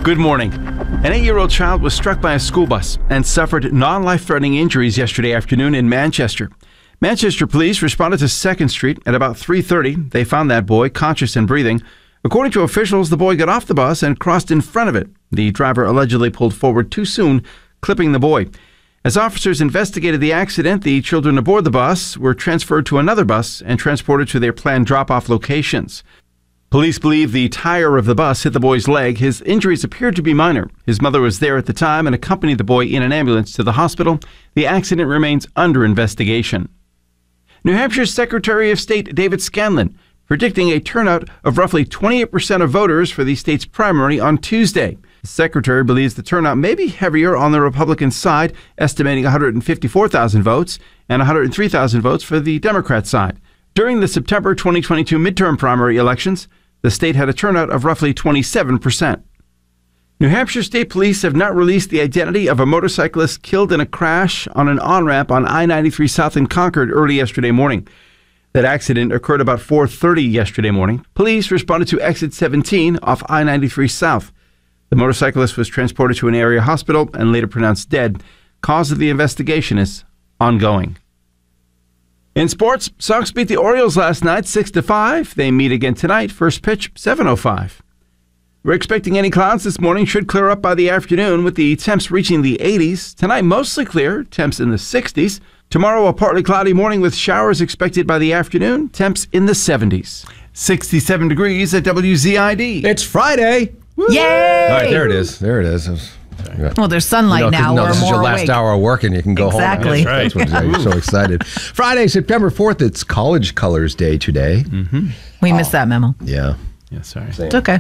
Good morning. An 8-year-old child was struck by a school bus and suffered non-life-threatening injuries yesterday afternoon in Manchester. Manchester police responded to 2nd Street at about 3:30. They found that boy conscious and breathing. According to officials, the boy got off the bus and crossed in front of it. The driver allegedly pulled forward too soon, clipping the boy. As officers investigated the accident, the children aboard the bus were transferred to another bus and transported to their planned drop-off locations. Police believe the tire of the bus hit the boy's leg. His injuries appeared to be minor. His mother was there at the time and accompanied the boy in an ambulance to the hospital. The accident remains under investigation. New Hampshire's Secretary of State David Scanlon predicting a turnout of roughly 28% of voters for the state's primary on Tuesday. The secretary believes the turnout may be heavier on the Republican side, estimating 154,000 votes and 103,000 votes for the Democrat side. During the September 2022 midterm primary elections, the state had a turnout of roughly 27%. New Hampshire State Police have not released the identity of a motorcyclist killed in a crash on an on-ramp on I-93 South in Concord early yesterday morning. That accident occurred about 4:30 yesterday morning. Police responded to exit 17 off I-93 South. The motorcyclist was transported to an area hospital and later pronounced dead. Cause of the investigation is ongoing. In sports, Sox beat the Orioles last night 6-5. They meet again tonight. First pitch, 7:05. We're expecting any clouds this morning. Should clear up by the afternoon with the temps reaching the 80s. Tonight, mostly clear. Temps in the 60s. Tomorrow, a partly cloudy morning with showers expected by the afternoon. Temps in the 70s. 67 degrees at WZID. It's Friday. Woo! Yay! All right, there it is. There it is. Well, there's sunlight now. No, we're this is more your last awake. hour of work and you can go Exactly. home. That's right. That's what you're so excited. Friday, September 4th, it's College Colors Day today. Mm-hmm. We missed that memo. Yeah. Yeah, sorry. It's okay.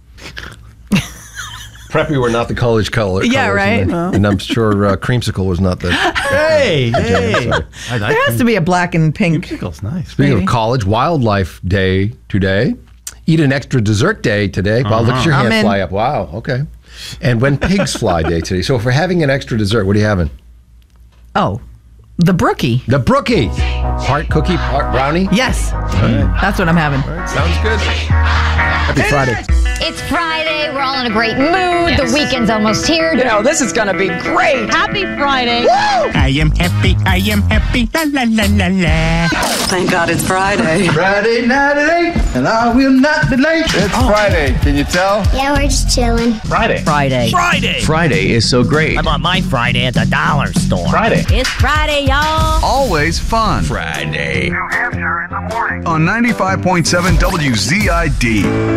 Preppy were not the college colors. Yeah, right. And I'm sure Creamsicle was not the... Hey! I like There has to be a black and pink. Creamsicle's nice. Speaking Maybe. of College Wildlife Day today, Eat an Extra Dessert Day today. Wow, look at your hand fly up. Wow, okay. And When Pigs Fly Day today. So if we're having an extra dessert, what are you having? Oh, the Brookie. The Brookie. Heart cookie, heart brownie. Yes. That's what I'm having. Sounds good. Happy Friday. It's Friday. We're all in a great mood. Yes. The weekend's almost here. You know, this is going to be great. Happy Friday. Woo! I am happy. La la la la la. Thank God it's Friday. Friday night at 8, and I will not be late. It's Friday. Can you tell? Yeah, we're just chilling. Friday. Friday is so great. I bought my Friday at the dollar store. Friday. It's Friday, y'all. Always fun. Friday. New Hampshire in the morning. On 95.7 WZID.